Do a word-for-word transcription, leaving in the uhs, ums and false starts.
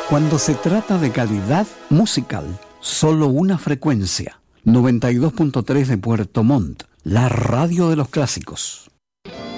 Cuando se trata de calidad musical, solo una frecuencia. noventa y dos punto tres de Puerto Montt, la radio de los clásicos.